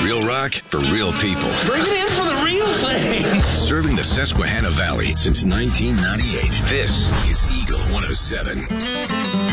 Real rock for real people. Bring it in for the real thing. Serving the Susquehanna Valley since 1998. This is Eagle 107.